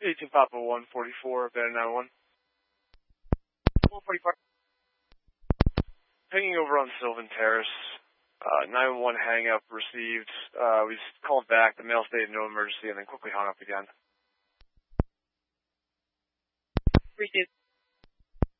18 Papa 144, Band 91. 145. Hanging over on Sylvan Terrace. 911 hang up received. We called back. The male stated no emergency and then quickly hung up again. Appreciate it.